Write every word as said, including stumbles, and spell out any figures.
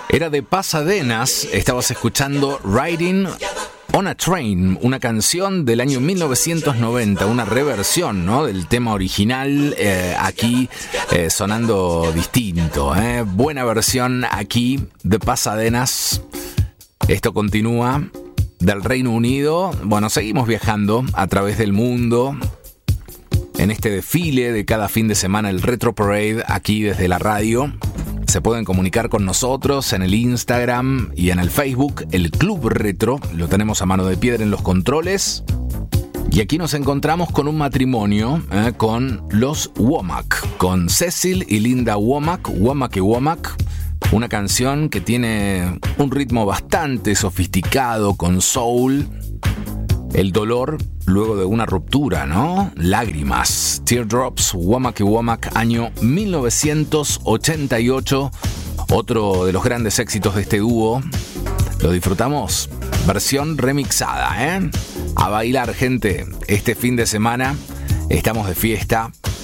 Era de Pasadenas, estabas escuchando Riding on a Train, una canción del año mil novecientos noventa, una reversión, ¿no?, del tema original, eh, aquí eh, sonando distinto, ¿eh? Buena versión aquí de Pasadenas. Esto continúa del Reino Unido. Bueno, seguimos viajando a través del mundo en este desfile de cada fin de semana, el Retro Parade, aquí desde la radio. Se pueden comunicar con nosotros en el Instagram y en el Facebook, el Club Retro. Lo tenemos a mano de piedra en los controles. Y aquí nos encontramos con un matrimonio, eh, con los Womack, con Cecil y Linda Womack, Womack y Womack. Una canción que tiene un ritmo bastante sofisticado, con soul. El dolor luego de una ruptura, ¿no? Lágrimas. Teardrops, Womack y Womack, año mil novecientos ochenta y ocho. Otro de los grandes éxitos de este dúo. Lo disfrutamos. Versión remixada, ¿eh? A bailar, gente. Este fin de semana estamos de fiesta.